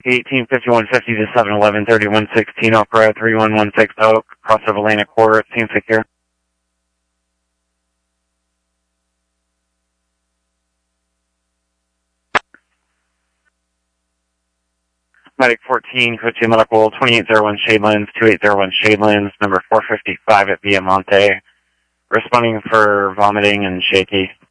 185150 to 711 3116 Oak Road 3116 Oak, cross of Atlantic Quarter, it seems secure. Medic 14, Code 2 Medical, 2801 Shadelands, 2801 Shadelands, number 455 at Viamonte. Responding for vomiting and shaky.